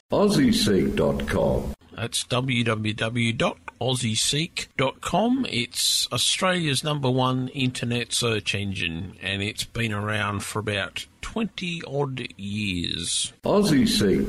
AussieSeek.com. That's www.aussieseek.com. It's Australia's #1 internet search engine, and it's been around for about 20-odd years. AussieSeek.